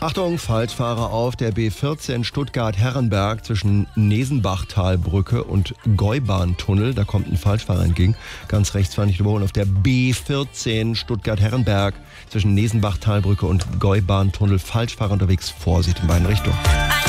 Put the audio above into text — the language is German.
Achtung, Falschfahrer auf der B14 Stuttgart-Herrenberg zwischen Nesenbachtalbrücke und Gäubahntunnel. Da kommt ein Falschfahrer entgegen. Ganz rechts fahren nicht überholen. Auf der B14 Stuttgart-Herrenberg zwischen Nesenbachtalbrücke und Gäubahntunnel. Falschfahrer unterwegs. Vorsicht in beiden Richtungen.